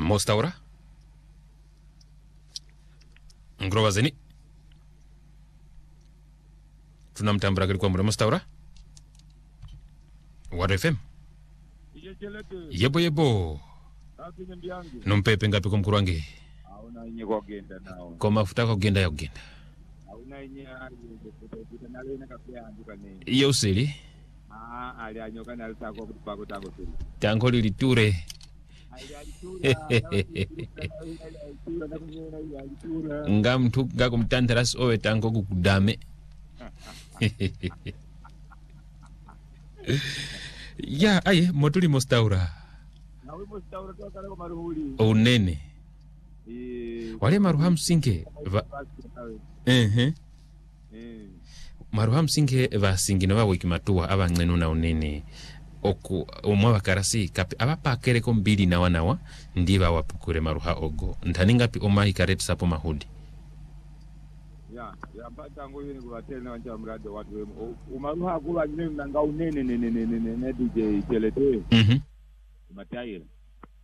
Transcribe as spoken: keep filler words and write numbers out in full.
Mostaura Ngrova zeni tunamtambura kali kwa mure Mostaura What F M Yebo yebo Numpepe ngapi kwa mkuru wange Hauna inye kwa genda nao Kwa mafuta kwa genda ya genda Hauna inye nalena kapia handuka nini Iyo usili Haa ali anyoka nalisa kwa kutupako tango sili Tango li liture Nga mtu nga kumtantaras owe tango kukudame Ya aye motuli Mostaura Nawe Mostaura toa kare kwa maruhuli Unene Wale maruha msinge Ehe Maruha msinge va singi na wa wikimatua aba ngenu na unene Oku umwa wakarasi kapi aba pakere ko mbili na wanawa ndiba wapukure maruha ogo ntaninga pi omahi kareti sapo mahudi ya ya mpata ngo yini kubatena wanja mradi watu wemu umaruha kuwa nene nga unene nene nene nene D J Chelete mhm Mataira